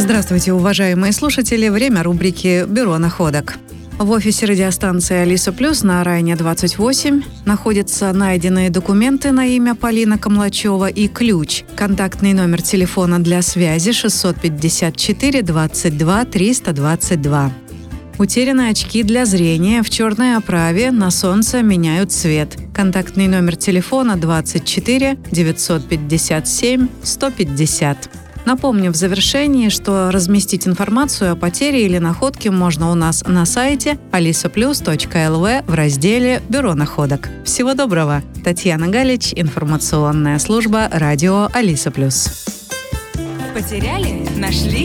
Здравствуйте, уважаемые слушатели. Время рубрики «Бюро находок». В офисе радиостанции «Алиса Плюс» на Райне 28 находятся найденные документы на имя Полина Камлачева и ключ. Контактный номер телефона для связи 654 22 322. Утеряны очки для зрения в черной оправе, на солнце меняют цвет. Контактный номер телефона 24 957 150. Напомню в завершении, что разместить информацию о потере или находке можно у нас на сайте alisaplus.lv в разделе «Бюро находок». Всего доброго! Татьяна Галич, информационная служба радио Алиса Плюс. Потеряли? Нашли?